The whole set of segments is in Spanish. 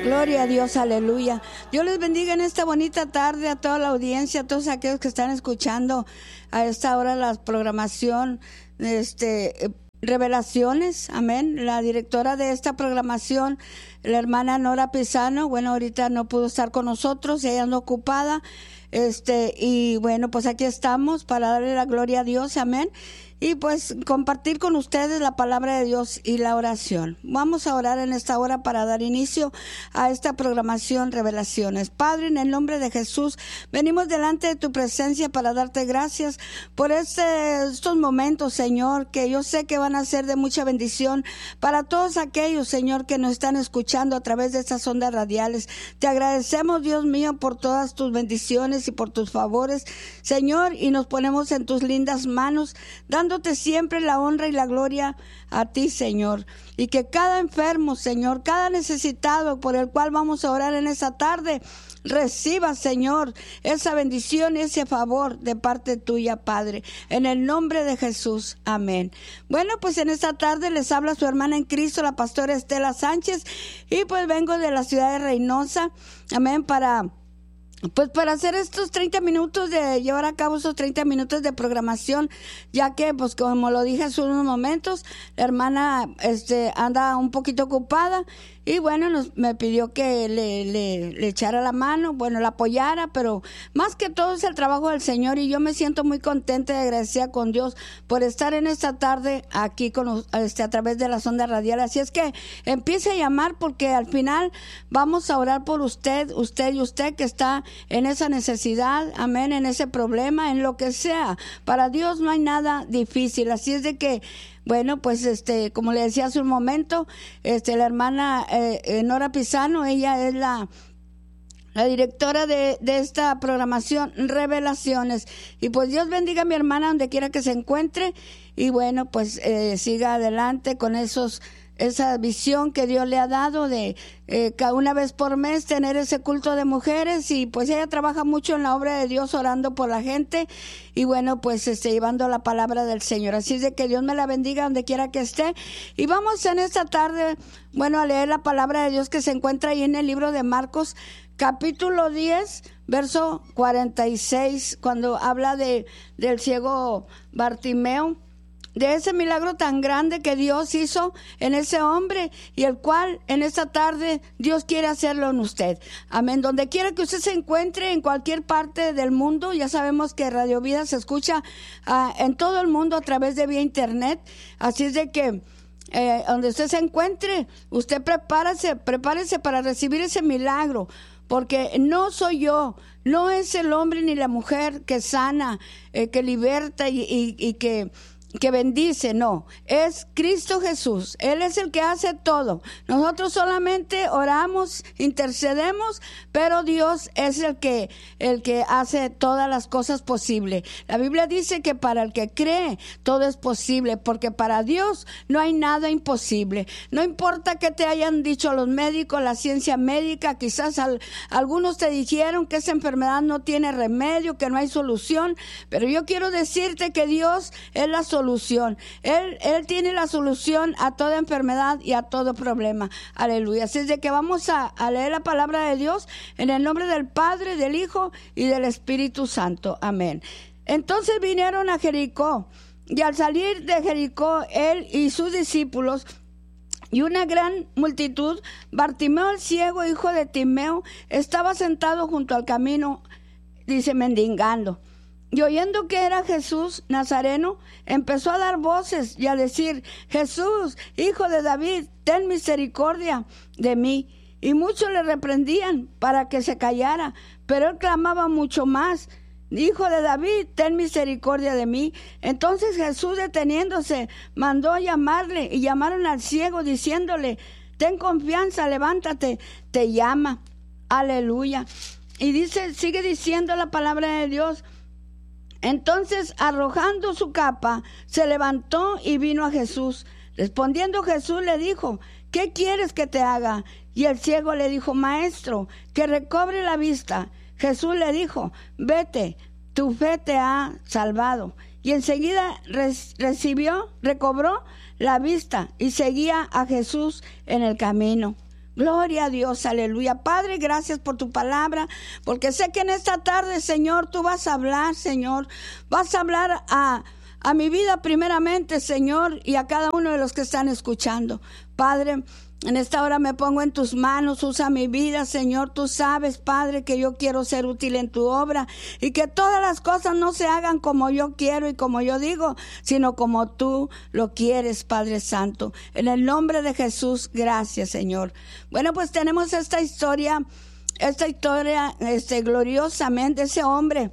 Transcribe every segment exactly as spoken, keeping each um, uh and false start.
Gloria a Dios, aleluya. Dios les bendiga en esta bonita tarde a toda la audiencia, a todos aquellos que están escuchando a esta hora la programación, este, Revelaciones, amén. La directora de esta programación, la hermana Nora Pisano, bueno, ahorita no pudo estar con nosotros, ella anda ocupada, este, y bueno, pues aquí estamos para darle la gloria a Dios, amén. Y pues compartir con ustedes la palabra de Dios y la oración. Vamos a orar en esta hora para dar inicio a esta programación Revelaciones. Padre, en el nombre de Jesús, venimos delante de tu presencia para darte gracias por este, estos momentos, Señor, que yo sé que van a ser de mucha bendición para todos aquellos, Señor, que nos están escuchando a través de estas ondas radiales. Te agradecemos, Dios mío, por todas tus bendiciones y por tus favores, Señor, y nos ponemos en tus lindas manos, dando dándote siempre la honra y la gloria a ti, Señor. Y que cada enfermo, Señor, cada necesitado por el cual vamos a orar en esta tarde, reciba, Señor, esa bendición y ese favor de parte tuya, Padre. En el nombre de Jesús. Amén. Bueno, pues en esta tarde les habla su hermana en Cristo, la pastora Estela Sánchez. Y pues vengo de la ciudad de Reynosa. Amén, para... Pues para hacer estos treinta minutos, de llevar a cabo esos treinta minutos de programación, ya que, pues como lo dije hace unos momentos, la hermana este, anda un poquito ocupada y bueno, nos, me pidió que le, le, le echara la mano, bueno, la apoyara, pero más que todo es el trabajo del Señor y yo me siento muy contenta y agradecida con Dios por estar en esta tarde aquí con este, a través de las ondas radiales. Así es que empiece a llamar porque al final vamos a orar por usted, usted y usted que está en esa necesidad, amén, en ese problema, en lo que sea. Para Dios no hay nada difícil, así es de que, bueno, pues este, como le decía hace un momento, este, la hermana eh, Nora Pisano, ella es la la directora de, de esta programación Revelaciones. Y pues Dios bendiga a mi hermana donde quiera que se encuentre y bueno, pues eh, siga adelante con esos esa visión que Dios le ha dado de eh, cada una vez por mes tener ese culto de mujeres y pues ella trabaja mucho en la obra de Dios orando por la gente y bueno pues este, llevando la palabra del Señor. Así es de que Dios me la bendiga donde quiera que esté y vamos en esta tarde bueno a leer la palabra de Dios que se encuentra ahí en el libro de Marcos capítulo diez verso cuarenta y seis cuando habla de del ciego Bartimeo, de ese milagro tan grande que Dios hizo en ese hombre y el cual en esta tarde Dios quiere hacerlo en usted. Amén. Donde quiera que usted se encuentre, en cualquier parte del mundo, ya sabemos que Radio Vida se escucha uh, en todo el mundo a través de vía internet. Así es de que eh, donde usted se encuentre, usted prepárese, prepárese para recibir ese milagro. Porque no soy yo, no es el hombre ni la mujer que sana, eh, que liberta y, y, y que... que bendice, no, es Cristo Jesús, Él es el que hace todo, nosotros solamente oramos, intercedemos, pero Dios es el que, el que hace todas las cosas posibles. La Biblia dice que para el que cree todo es posible, porque para Dios no hay nada imposible, no importa que te hayan dicho los médicos, la ciencia médica, quizás al, algunos te dijeron que esa enfermedad no tiene remedio, que no hay solución, pero yo quiero decirte que Dios es la solución. Solución. Él, él tiene la solución a toda enfermedad y a todo problema. Aleluya. Así es de que vamos a, a leer la palabra de Dios en el nombre del Padre, del Hijo y del Espíritu Santo. Amén. Entonces vinieron a Jericó y al salir de Jericó, él y sus discípulos y una gran multitud, Bartimeo el ciego, hijo de Timeo, estaba sentado junto al camino, dice, mendigando. Y oyendo que era Jesús Nazareno, empezó a dar voces y a decir, Jesús, hijo de David, ten misericordia de mí. Y muchos le reprendían para que se callara, pero él clamaba mucho más, Hijo de David, ten misericordia de mí. Entonces Jesús, deteniéndose, mandó llamarle y llamaron al ciego diciéndole, ten confianza, levántate, te llama. Aleluya. Y dice, sigue diciendo la palabra de Dios. Entonces, arrojando su capa, se levantó y vino a Jesús. Respondiendo Jesús le dijo, ¿qué quieres que te haga? Y el ciego le dijo, Maestro, que recobre la vista. Jesús le dijo, vete, tu fe te ha salvado. Y enseguida recibió, recobró la vista y seguía a Jesús en el camino. Gloria a Dios, aleluya. Padre, gracias por tu palabra, porque sé que en esta tarde, Señor, tú vas a hablar, Señor. Vas a hablar a, a mi vida primeramente, Señor, y a cada uno de los que están escuchando. Padre, en esta hora me pongo en tus manos, usa mi vida, Señor. Tú sabes, Padre, que yo quiero ser útil en tu obra y que todas las cosas no se hagan como yo quiero y como yo digo, sino como tú lo quieres, Padre Santo. En el nombre de Jesús, gracias, Señor. Bueno, pues tenemos esta historia, esta historia este, gloriosamente, ese hombre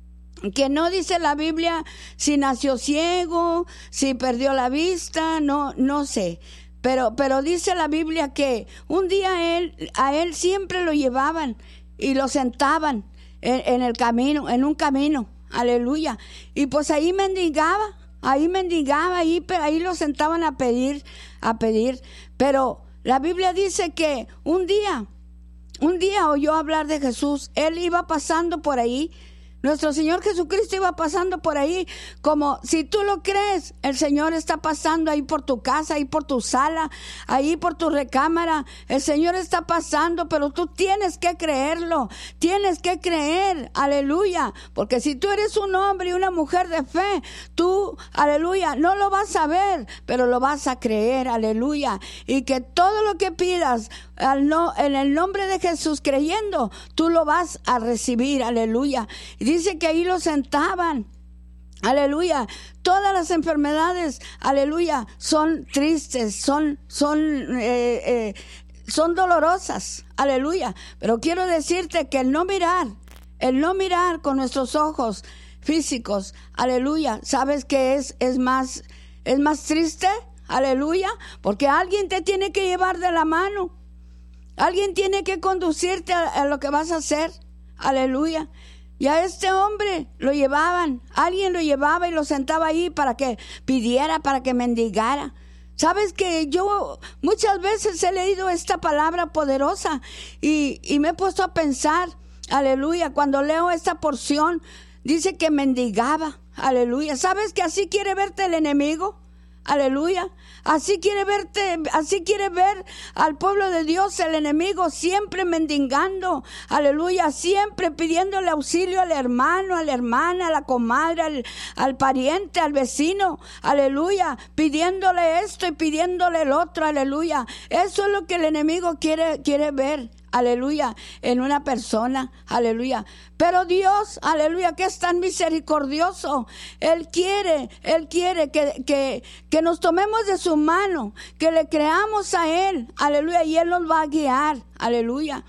que no dice la Biblia si nació ciego, si perdió la vista, no, no sé. Pero, pero dice la Biblia que un día él, a él siempre lo llevaban y lo sentaban en, en el camino, en un camino, aleluya. Y pues ahí mendigaba, ahí mendigaba, ahí, ahí lo sentaban a pedir, a pedir. Pero la Biblia dice que un día, un día oyó hablar de Jesús, él iba pasando por ahí. Nuestro Señor Jesucristo iba pasando por ahí, como si tú lo crees, el Señor está pasando ahí por tu casa, ahí por tu sala, ahí por tu recámara. El Señor está pasando, pero tú tienes que creerlo, tienes que creer, aleluya, porque si tú eres un hombre y una mujer de fe, tú, aleluya, no lo vas a ver, pero lo vas a creer, aleluya, y que todo lo que pidas al no, en el nombre de Jesús, creyendo, tú lo vas a recibir, aleluya. Y dice que ahí lo sentaban, aleluya. Todas las enfermedades, aleluya, son tristes, son, son, eh, eh, son dolorosas, aleluya. Pero quiero decirte que el no mirar, el no mirar con nuestros ojos físicos, aleluya, ¿sabes qué es? Es más, es más triste, aleluya, porque alguien te tiene que llevar de la mano. Alguien tiene que conducirte a, a lo que vas a hacer, aleluya. Y a este hombre lo llevaban, alguien lo llevaba y lo sentaba ahí para que pidiera, para que mendigara. Sabes que yo muchas veces he leído esta palabra poderosa y, y me he puesto a pensar, aleluya, cuando leo esta porción, dice que mendigaba, aleluya. ¿Sabes que así quiere verte el enemigo? Aleluya. Así quiere verte, así quiere ver al pueblo de Dios, el enemigo, siempre mendigando, aleluya, siempre pidiéndole auxilio al hermano, a la hermana, a la comadre, al, al pariente, al vecino, aleluya, pidiéndole esto y pidiéndole el otro, aleluya. Eso es lo que el enemigo quiere, quiere ver. Aleluya, en una persona, aleluya. Pero Dios, aleluya, que es tan misericordioso, Él quiere, Él quiere que, que, que nos tomemos de su mano, que le creamos a Él, aleluya, y Él nos va a guiar, aleluya.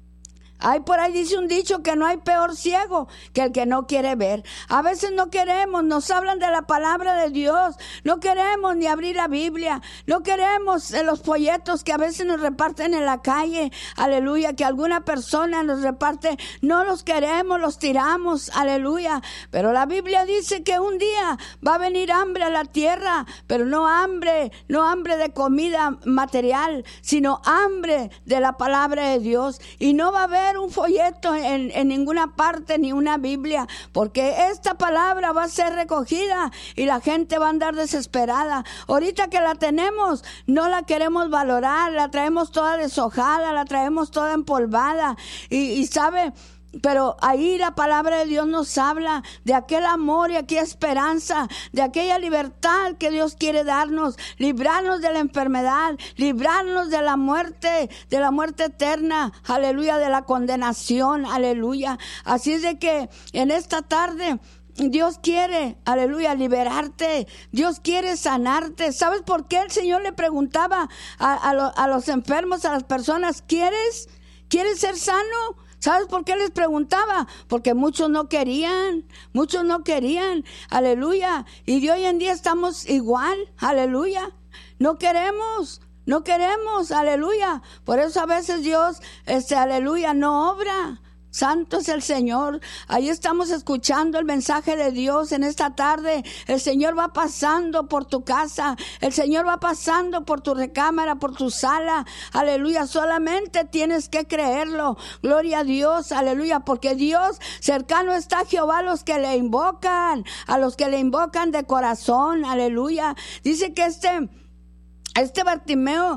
Hay por ahí dice un dicho que no hay peor ciego que el que no quiere ver. A veces no queremos, nos hablan de la palabra de Dios, no queremos ni abrir la Biblia, no queremos eh, los folletos que a veces nos reparten en la calle, aleluya, que alguna persona nos reparte, no los queremos, los tiramos, aleluya. Pero la Biblia dice que un día va a venir hambre a la tierra, pero no hambre, no hambre de comida material, sino hambre de la palabra de Dios. Y no va a haber un folleto en, en ninguna parte ni una Biblia, porque esta palabra va a ser recogida y la gente va a andar desesperada. Ahorita que la tenemos, no la queremos valorar, la traemos toda deshojada, la traemos toda empolvada y, y sabe... Pero ahí la palabra de Dios nos habla de aquel amor y aquella esperanza, de aquella libertad que Dios quiere darnos, librarnos de la enfermedad, librarnos de la muerte, de la muerte eterna, aleluya, de la condenación, aleluya. Así es de que en esta tarde Dios quiere, aleluya, liberarte. Dios quiere sanarte. ¿Sabes por qué el Señor le preguntaba a, a, lo, a los enfermos, a las personas, ¿quieres? ¿Quieres ser sano? ¿Sabes por qué les preguntaba? Porque muchos no querían, muchos no querían, aleluya. Y de hoy en día estamos igual, aleluya. No queremos, no queremos, aleluya. Por eso a veces Dios, este, aleluya, no obra. Santo es el Señor. Ahí estamos escuchando el mensaje de Dios en esta tarde. El Señor va pasando por tu casa. El Señor va pasando por tu recámara, por tu sala. Aleluya. Solamente tienes que creerlo. Gloria a Dios. Aleluya. Porque Dios cercano está a Jehová a los que le invocan. A los que le invocan de corazón. Aleluya. Dice que este, este Bartimeo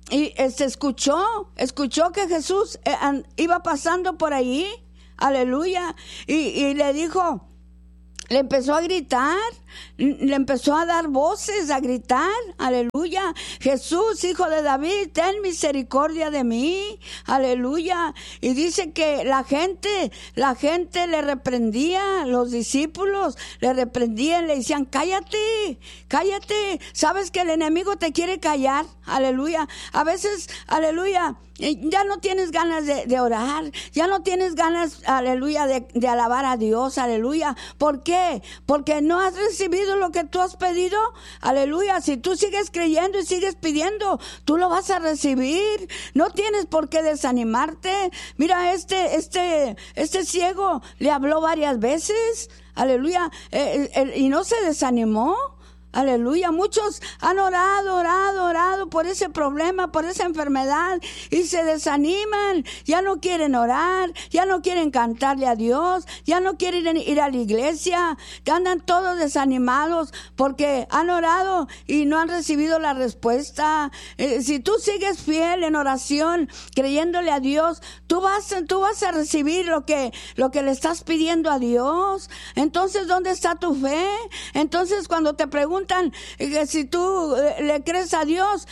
y este, escuchó, escuchó que Jesús eh, an, iba pasando por ahí, aleluya, y, y le dijo, le empezó a gritar, le empezó a dar voces, a gritar, aleluya, Jesús, hijo de David, ten misericordia de mí, aleluya. Y dice que la gente, la gente le reprendía, los discípulos le reprendían, le decían, cállate, cállate, sabes que el enemigo te quiere callar, aleluya. A veces, aleluya, ya no tienes ganas de, de orar, ya no tienes ganas, aleluya, de, de alabar a Dios, aleluya. ¿Por qué? Porque no has recibido lo que tú has pedido, aleluya. Si tú sigues creyendo y sigues pidiendo, tú lo vas a recibir. No tienes por qué desanimarte. Mira, este, este, este ciego le habló varias veces, aleluya, eh, eh, y no se desanimó. Aleluya, muchos han orado, orado, orado por ese problema, por esa enfermedad y se desaniman, ya no quieren orar, ya no quieren cantarle a Dios, ya no quieren ir a la iglesia, andan todos desanimados porque han orado y no han recibido la respuesta. Eh, si tú sigues fiel en oración, creyéndole a Dios, tú vas, tú vas a recibir lo que, lo que le estás pidiendo a Dios. Entonces, ¿dónde está tu fe? Entonces, cuando te preguntan que si tú le crees a Dios,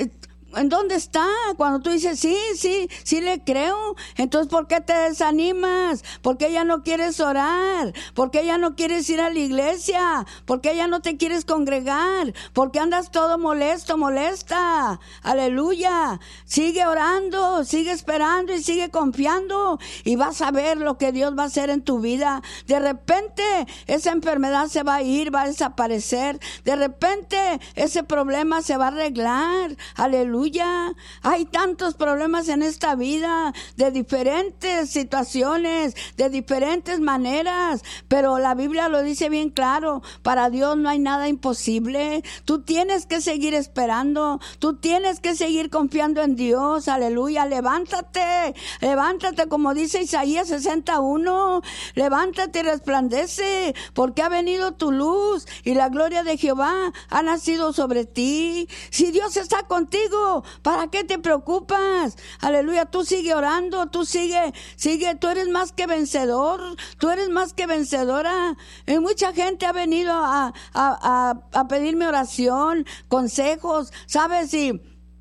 ¿en dónde está? Cuando tú dices, sí, sí, sí le creo. Entonces, ¿por qué te desanimas? ¿Por qué ya no quieres orar? ¿Por qué ya no quieres ir a la iglesia? ¿Por qué ya no te quieres congregar? ¿Por qué andas todo molesto, molesta? Aleluya. Sigue orando, sigue esperando y sigue confiando y vas a ver lo que Dios va a hacer en tu vida. De repente, esa enfermedad se va a ir, va a desaparecer. De repente, ese problema se va a arreglar. Aleluya. Hay tantos problemas en esta vida, de diferentes situaciones, de diferentes maneras, pero la Biblia lo dice bien claro, para Dios no hay nada imposible. Tú tienes que seguir esperando, tú tienes que seguir confiando en Dios, aleluya. Levántate, levántate como dice Isaías sesenta y uno, levántate y resplandece, porque ha venido tu luz y la gloria de Jehová ha nacido sobre ti. Si Dios está contigo, ¿para qué te preocupas? Aleluya, tú sigue orando, tú sigue, sigue, tú eres más que vencedor, tú eres más que vencedora. Y mucha gente ha venido a, a, a, a pedirme oración, consejos, ¿sabes? Y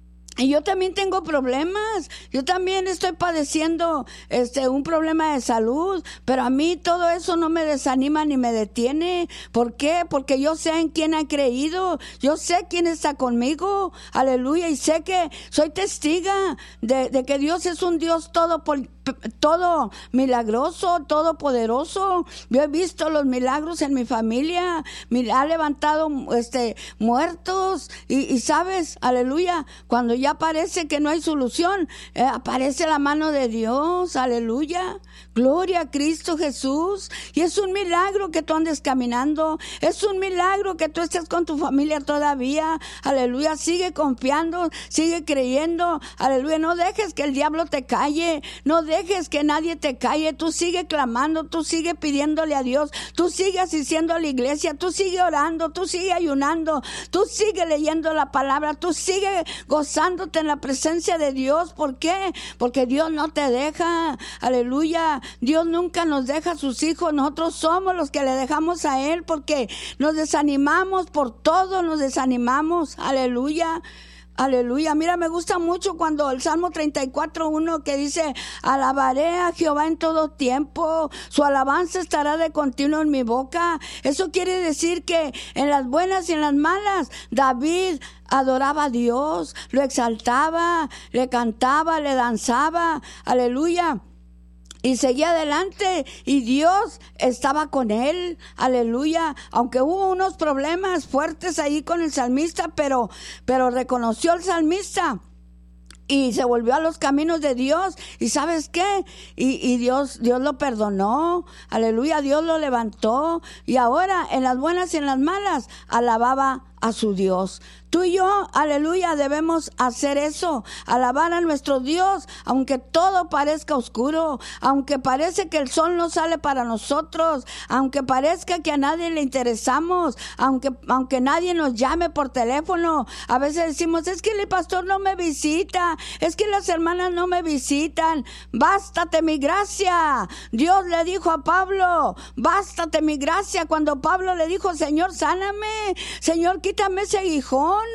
Y yo también tengo problemas, yo también estoy padeciendo este un problema de salud, pero a mí todo eso no me desanima ni me detiene. ¿Por qué? Porque yo sé en quién he creído, yo sé quién está conmigo, aleluya, y sé que soy testiga de, de que Dios es un Dios todo por, todo milagroso, todopoderoso. Yo he visto los milagros en mi familia, me ha levantado este muertos y, y sabes, aleluya, cuando ya parece que no hay solución, eh, aparece la mano de Dios, aleluya, gloria a Cristo Jesús. Y es un milagro que tú andes caminando, es un milagro que tú estés con tu familia todavía, aleluya. Sigue confiando, sigue creyendo, aleluya. No dejes que el diablo te calle, no dejes que nadie te calle, tú sigue clamando, tú sigue pidiéndole a Dios, tú sigue asistiendo a la iglesia, tú sigue orando, tú sigue ayunando, tú sigue leyendo la palabra, tú sigue gozando en la presencia de Dios. ¿Por qué? Porque Dios no te deja, aleluya. Dios nunca nos deja a sus hijos, nosotros somos los que le dejamos a Él porque nos desanimamos por todo, nos desanimamos, aleluya. Aleluya, mira, me gusta mucho cuando el Salmo treinta y cuatro, uno que dice, alabaré a Jehová en todo tiempo, su alabanza estará de continuo en mi boca. Eso quiere decir que en las buenas y en las malas, David adoraba a Dios, lo exaltaba, le cantaba, le danzaba, aleluya. Y seguía adelante y Dios estaba con él, aleluya. Aunque hubo unos problemas fuertes ahí con el salmista, pero, pero reconoció el salmista y se volvió a los caminos de Dios. ¿Y sabes qué? Y, y Dios, Dios lo perdonó, aleluya, Dios lo levantó. Y ahora en las buenas y en las malas alababa a su Dios. Tú y yo, aleluya, debemos hacer eso, alabar a nuestro Dios, aunque todo parezca oscuro, aunque parece que el sol no sale para nosotros, aunque parezca que a nadie le interesamos, aunque, aunque nadie nos llame por teléfono. A veces decimos, es que el pastor no me visita, es que las hermanas no me visitan. Bástate mi gracia. Dios le dijo a Pablo, bástate mi gracia. Cuando Pablo le dijo, Señor, sáname, Señor, quítame ese aguijón.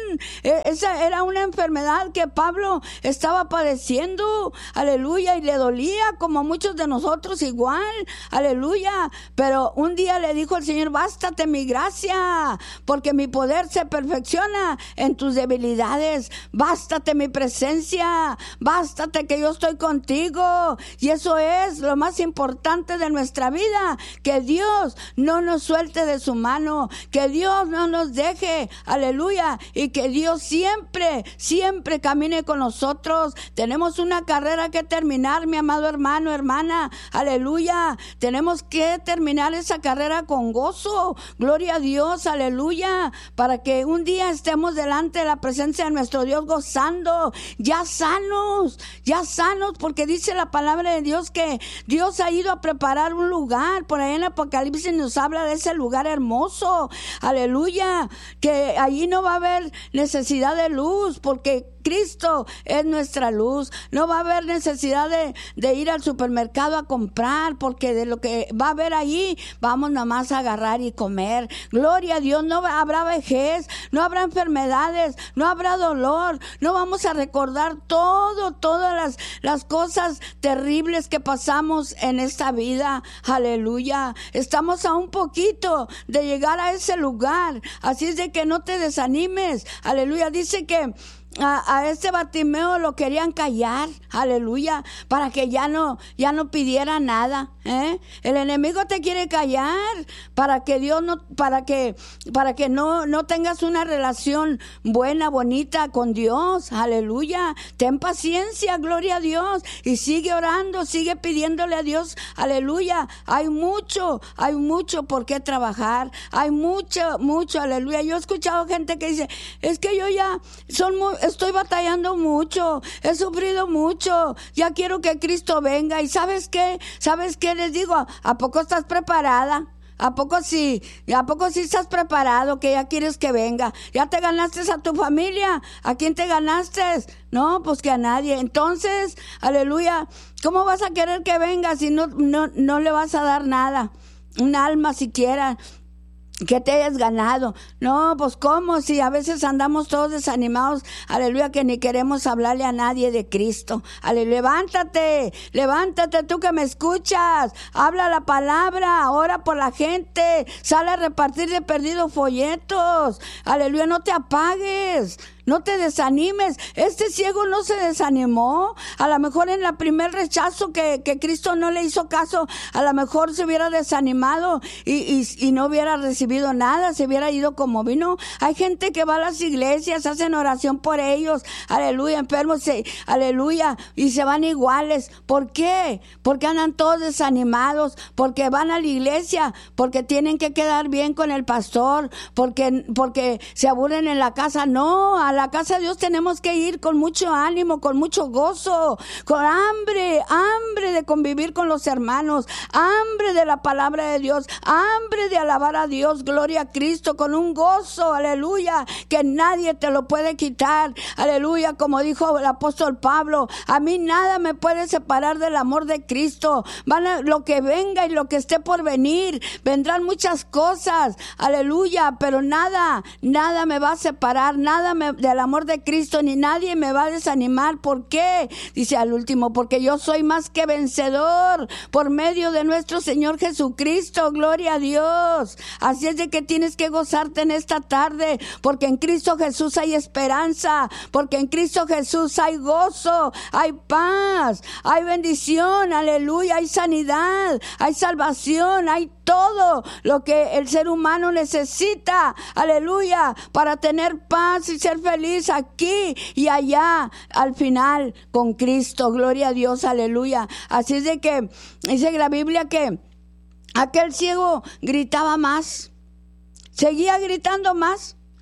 Esa era una enfermedad que Pablo estaba padeciendo, aleluya, y le dolía como a muchos de nosotros igual, aleluya. Pero un día le dijo el Señor, bástate mi gracia, porque mi poder se perfecciona en tus debilidades. Bástate mi presencia, bástate que yo estoy contigo. Y eso es lo más importante de nuestra vida, que Dios no nos suelte de su mano, que Dios no nos deje, aleluya, y que Dios siempre, siempre camine con nosotros. Tenemos una carrera que terminar, mi amado hermano, hermana, aleluya. Tenemos que terminar esa carrera con gozo, gloria a Dios, aleluya, para que un día estemos delante de la presencia de nuestro Dios gozando, ya sanos, ya sanos, porque dice la palabra de Dios que Dios ha ido a preparar un lugar. Por ahí en Apocalipsis nos habla de ese lugar hermoso, aleluya, que allí no va a haber necesidad de luz, porque Cristo es nuestra luz. No va a haber necesidad de, de ir al supermercado a comprar, porque de lo que va a haber ahí, vamos nada más a agarrar y comer. Gloria a Dios, no habrá vejez, no habrá enfermedades, no habrá dolor, no vamos a recordar todo, todas las, las cosas terribles que pasamos en esta vida. Aleluya. Estamos a un poquito de llegar a ese lugar, así es de que no te desanimes. Aleluya. Dice que A, a este Bartimeo lo querían callar, aleluya, para que ya no, ya no pidiera nada, ¿eh? El enemigo te quiere callar para que Dios no, para que, para que no, no tengas una relación buena, bonita con Dios, aleluya. Ten paciencia, gloria a Dios, y sigue orando, sigue pidiéndole a Dios, aleluya. Hay mucho, hay mucho por qué trabajar, hay mucho, mucho, aleluya. Yo he escuchado gente que dice, es que yo ya, son muy, estoy batallando mucho, he sufrido mucho, ya quiero que Cristo venga. ¿Y sabes qué? ¿Sabes qué les digo? ¿A poco estás preparada? ¿A poco sí? ¿A poco sí estás preparado que ya quieres que venga? ¿Ya te ganaste a tu familia? ¿A quién te ganaste? No, pues que a nadie. Entonces, aleluya, ¿cómo vas a querer que venga si no, no, no le vas a dar nada? Un alma siquiera que te hayas ganado. No, pues cómo, si a veces andamos todos desanimados, aleluya, que ni queremos hablarle a nadie de Cristo. Aleluya, levántate, levántate tú que me escuchas, habla la palabra, ora por la gente, sale a repartir de perdidos folletos, aleluya, no te apagues. No te desanimes. Este ciego no se desanimó. A lo mejor en el primer rechazo que, que Cristo no le hizo caso, a lo mejor se hubiera desanimado y, y, y no hubiera recibido nada, se hubiera ido como vino. Hay gente que va a las iglesias, hacen oración por ellos, aleluya, enfermos, se, aleluya, y se van iguales. ¿Por qué? Porque andan todos desanimados, porque van a la iglesia, porque tienen que quedar bien con el pastor, porque, porque se aburren en la casa. No, a la casa de Dios tenemos que ir con mucho ánimo, con mucho gozo, con hambre, hambre de convivir con los hermanos, hambre de la palabra de Dios, hambre de alabar a Dios, gloria a Cristo, con un gozo, aleluya, que nadie te lo puede quitar, aleluya, como dijo el apóstol Pablo, a mí nada me puede separar del amor de Cristo. Van a, lo que venga y lo que esté por venir, vendrán muchas cosas, aleluya, pero nada, nada me va a separar, nada me del amor de Cristo, ni nadie me va a desanimar. ¿Por qué? Dice al último, porque yo soy más que vencedor por medio de nuestro Señor Jesucristo, gloria a Dios. Así es de que tienes que gozarte en esta tarde, porque en Cristo Jesús hay esperanza, porque en Cristo Jesús hay gozo, hay paz, hay bendición, aleluya, hay sanidad, hay salvación, hay todo lo que el ser humano necesita, aleluya, para tener paz y ser feliz aquí y allá, al final, con Cristo, gloria a Dios, aleluya. Así es de que dice la Biblia que aquel ciego gritaba más, seguía gritando más,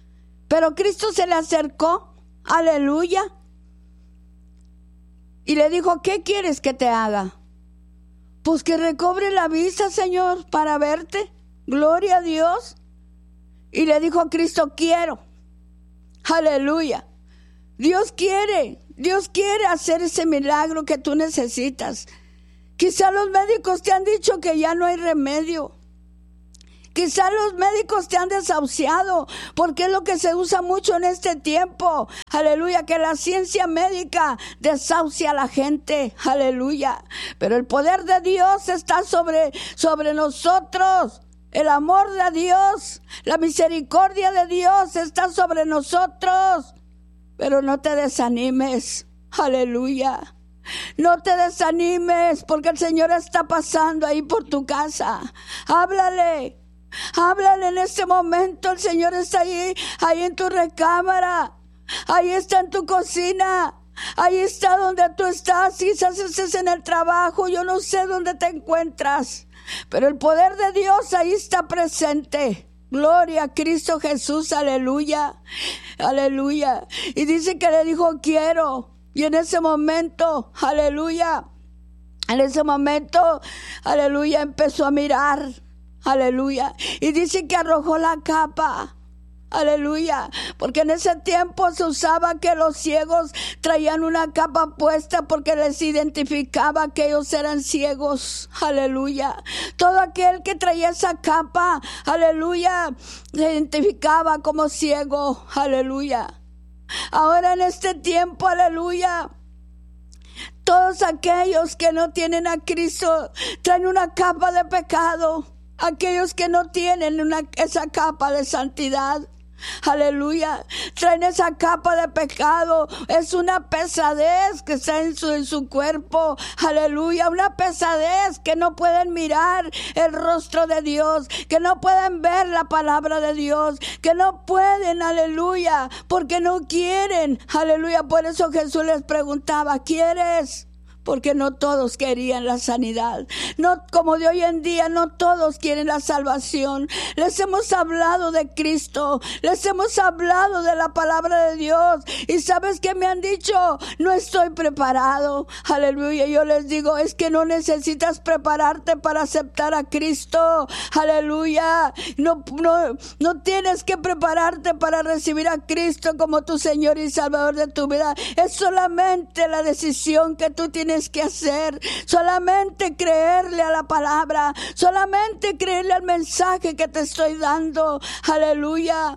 Pero Cristo se le acercó, aleluya, y le dijo, ¿qué quieres que te haga? Pues que recobre la vista, Señor, para verte. Gloria a Dios. Y le dijo a Cristo, quiero. Aleluya. Dios quiere, Dios quiere hacer ese milagro que tú necesitas. Quizá los médicos te han dicho que ya no hay remedio. Quizá los médicos te han desahuciado, porque es lo que se usa mucho en este tiempo. Aleluya, que la ciencia médica desahucia a la gente. Aleluya. Pero el poder de Dios está sobre, sobre nosotros. El amor de Dios, la misericordia de Dios está sobre nosotros. Pero no te desanimes. Aleluya. No te desanimes, porque el Señor está pasando ahí por tu casa. Háblale. Háblale en este momento, el Señor está ahí, ahí en tu recámara, ahí está en tu cocina, ahí está donde tú estás, quizás estés en el trabajo, yo no sé dónde te encuentras, pero el poder de Dios ahí está presente. Gloria a Cristo Jesús, aleluya, aleluya. Y dice que le dijo, quiero, y en ese momento, aleluya, en ese momento, aleluya, empezó a mirar. Aleluya. Y dice que arrojó la capa. Aleluya. Porque en ese tiempo se usaba que los ciegos traían una capa puesta porque les identificaba que ellos eran ciegos. Aleluya. Todo aquel que traía esa capa, aleluya, se identificaba como ciego. Aleluya. Ahora en este tiempo, aleluya, todos aquellos que no tienen a Cristo traen una capa de pecado. Aquellos que no tienen una, esa capa de santidad, aleluya, traen esa capa de pecado. Es una pesadez que está en su, en su cuerpo, aleluya, una pesadez que no pueden mirar el rostro de Dios, que no pueden ver la palabra de Dios, que no pueden, aleluya, porque no quieren, aleluya. Por eso Jesús les preguntaba, ¿quieres? Porque no todos querían la sanidad. No, como de hoy en día, no todos quieren la salvación. Les hemos hablado de Cristo. Les hemos hablado de la palabra de Dios. Y ¿sabes qué me han dicho? No estoy preparado. Aleluya. Yo les digo, es que no necesitas prepararte para aceptar a Cristo. Aleluya. No, no, no tienes que prepararte para recibir a Cristo como tu Señor y Salvador de tu vida. Es solamente la decisión que tú tienes que hacer, solamente creerle a la palabra, solamente creerle al mensaje que te estoy dando. Aleluya.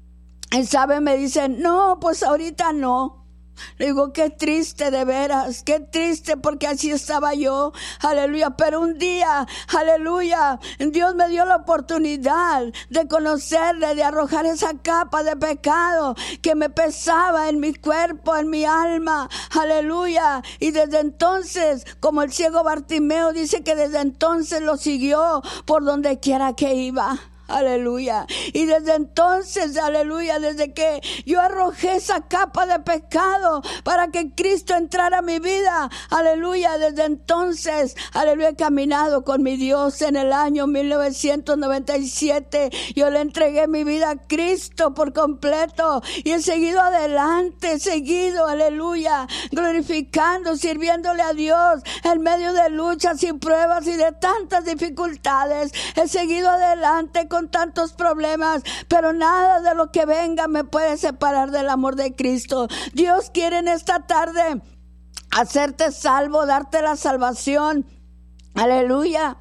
Y sabe, me dicen, no, pues ahorita no. Le digo, qué triste de veras, qué triste, porque así estaba yo, aleluya. Pero un día, aleluya, Dios me dio la oportunidad de conocerle, de arrojar esa capa de pecado que me pesaba en mi cuerpo, en mi alma, aleluya. Y desde entonces, como el ciego Bartimeo dice que desde entonces lo siguió por donde quiera que iba. Aleluya. Y desde entonces, aleluya, desde que yo arrojé esa capa de pecado para que Cristo entrara a mi vida, aleluya, desde entonces, aleluya, he caminado con mi Dios. En el año mil novecientos noventa y siete yo le entregué mi vida a Cristo por completo y he seguido adelante, he seguido, aleluya, glorificando, sirviéndole a Dios en medio de luchas y pruebas y de tantas dificultades. He seguido adelante con tantos problemas, pero nada de lo que venga me puede separar del amor de Cristo. Dios quiere en esta tarde hacerte salvo, darte la salvación. Aleluya.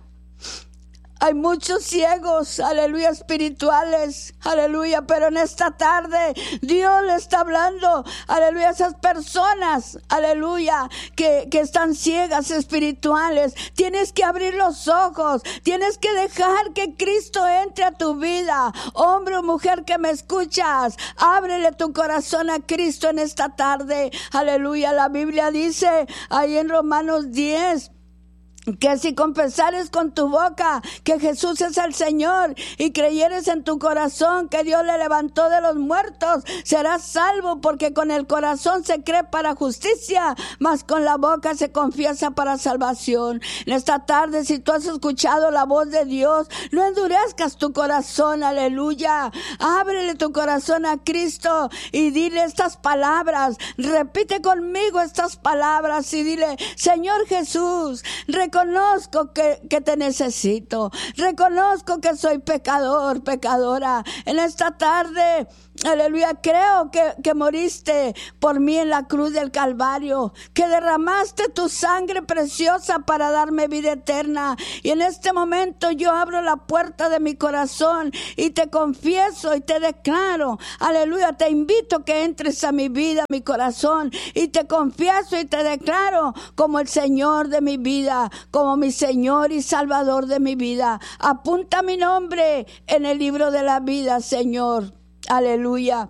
Hay muchos ciegos, aleluya, espirituales, aleluya, pero en esta tarde Dios le está hablando, aleluya, a esas personas, aleluya, que, que están ciegas espirituales. Tienes que abrir los ojos, tienes que dejar que Cristo entre a tu vida. Hombre o mujer que me escuchas, ábrele tu corazón a Cristo en esta tarde, aleluya. La Biblia dice ahí en Romanos diez, que si confesares con tu boca que Jesús es el Señor y creyeres en tu corazón que Dios le levantó de los muertos, serás salvo, porque con el corazón se cree para justicia, mas con la boca se confiesa para salvación. En esta tarde, si tú has escuchado la voz de Dios, no endurezcas tu corazón, aleluya. Ábrele tu corazón a Cristo y dile estas palabras, repite conmigo estas palabras y dile: Señor Jesús, reconozco que, que te necesito. Reconozco que soy pecador, pecadora. En esta tarde, aleluya, creo que, que moriste por mí en la cruz del Calvario, que derramaste tu sangre preciosa para darme vida eterna. Y en este momento yo abro la puerta de mi corazón y te confieso y te declaro, aleluya, te invito a que entres a mi vida, a mi corazón, y te confieso y te declaro como el Señor de mi vida, como mi Señor y Salvador de mi vida. Apunta mi nombre en el libro de la vida, Señor. Aleluya.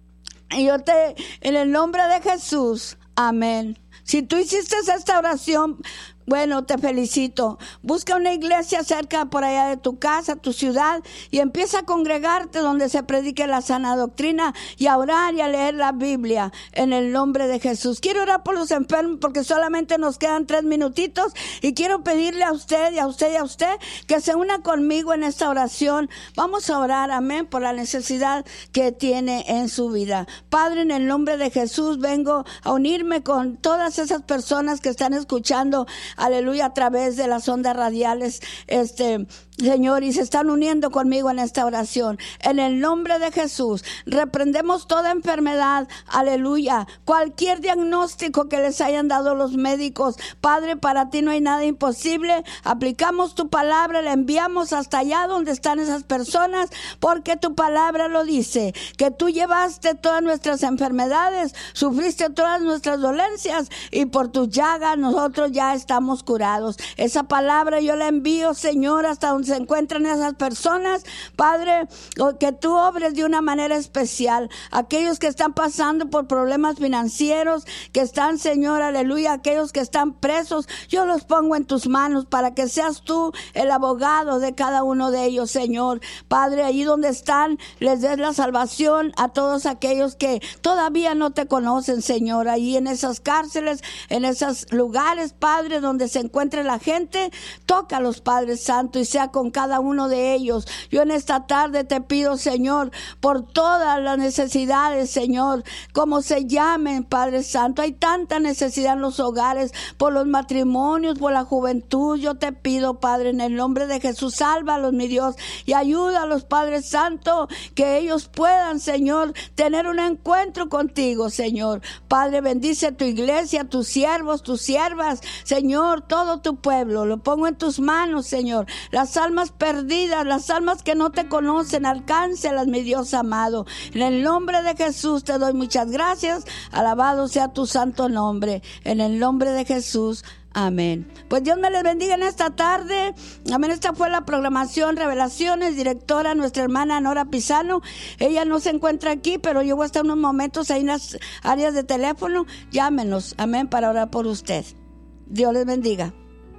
Y yo te, en el nombre de Jesús, amén. Si tú hiciste esta oración, bueno, te felicito. Busca una iglesia cerca por allá de tu casa, tu ciudad, y empieza a congregarte donde se predique la sana doctrina y a orar y a leer la Biblia en el nombre de Jesús. Quiero orar por los enfermos porque solamente nos quedan tres minutitos y quiero pedirle a usted y a usted y a usted que se una conmigo en esta oración. Vamos a orar, amén, por la necesidad que tiene en su vida. Padre, en el nombre de Jesús vengo a unirme con todas esas personas que están escuchando, aleluya, a través de las ondas radiales, este, Señor, y se están uniendo conmigo en esta oración. En el nombre de Jesús, reprendemos toda enfermedad, aleluya, cualquier diagnóstico que les hayan dado los médicos. Padre, para ti no hay nada imposible. Aplicamos tu palabra, la enviamos hasta allá donde están esas personas, porque tu palabra lo dice, que tú llevaste todas nuestras enfermedades, sufriste todas nuestras dolencias, y por tus llagas nosotros ya estamos curados. Esa palabra yo la envío, Señor, hasta donde se encuentran esas personas, Padre, que tú obres de una manera especial. Aquellos que están pasando por problemas financieros, que están, Señor, aleluya, aquellos que están presos, yo los pongo en tus manos para que seas tú el abogado de cada uno de ellos, Señor. Padre, allí donde están, les des la salvación a todos aquellos que todavía no te conocen, Señor, ahí en esas cárceles, en esos lugares, Padre, donde se encuentre la gente, tócalos, Padre Santo, y sea con cada uno de ellos. Yo en esta tarde te pido, Señor, por todas las necesidades, Señor, como se llamen, Padre Santo. Hay tanta necesidad en los hogares, por los matrimonios, por la juventud. Yo te pido, Padre, en el nombre de Jesús, sálvalos, mi Dios, y ayúdalos, Padre Santo, que ellos puedan, Señor, tener un encuentro contigo, Señor. Padre, bendice tu iglesia, tus siervos, tus siervas, Señor, todo tu pueblo. Lo pongo en tus manos, Señor. Las almas perdidas, las almas que no te conocen, alcáncelas, mi Dios amado. En el nombre de Jesús te doy muchas gracias. Alabado sea tu santo nombre. En el nombre de Jesús. Amén. Pues Dios me les bendiga en esta tarde. Amén. Esta fue la programación Revelaciones, directora nuestra hermana Nora Pisano. Ella no se encuentra aquí, pero yo voy a estar unos momentos ahí en las áreas de teléfono. Llámenos, amén, para orar por usted. Dios les bendiga.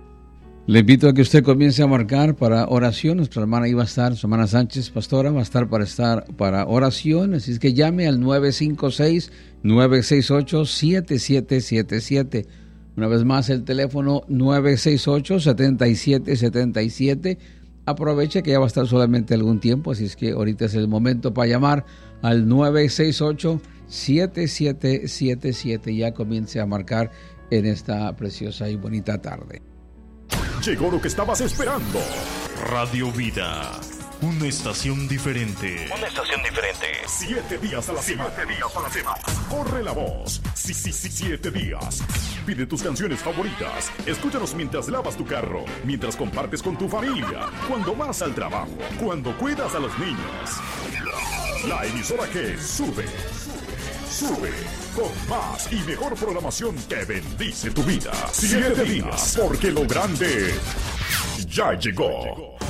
Le invito a que usted comience a marcar para oración. Nuestra hermana iba a estar, su hermana Sánchez, pastora, va a estar para estar para oración. Así es que llame al nueve cinco seis, nueve seis ocho, siete siete siete siete. Una vez más, el teléfono nueve seis ocho, siete siete siete siete. Aproveche que ya va a estar solamente algún tiempo, así es que ahorita es el momento para llamar al nueve seis ocho, siete siete siete siete. Ya comience a marcar en esta preciosa y bonita tarde. Llegó lo que estabas esperando. Radio Vida, una estación diferente. Una estación diferente. Siete días a la semana. Siete días a la semana. Corre la voz. Sí, sí, sí, siete días. Pide tus canciones favoritas. Escúchanos mientras lavas tu carro, mientras compartes con tu familia, cuando vas al trabajo, cuando cuidas a los niños. La emisora que sube, sube, sube. Con más y mejor programación que bendice tu vida. Siete días, porque lo grande ya llegó.